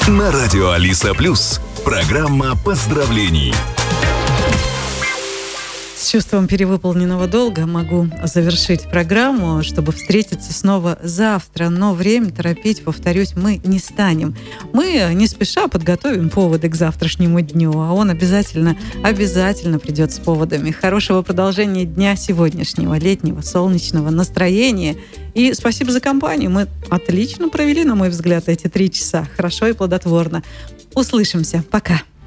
На радио Алиса Плюс. Программа поздравлений. С чувством перевыполненного долга могу завершить программу, чтобы встретиться снова завтра. Но время торопить, повторюсь, мы не станем. Мы не спеша подготовим поводы к завтрашнему дню, а он обязательно придет с поводами. Хорошего продолжения дня сегодняшнего, летнего, солнечного настроения. И спасибо за компанию. Мы отлично провели, на мой взгляд, эти 3 часа. Хорошо и плодотворно. Услышимся. Пока.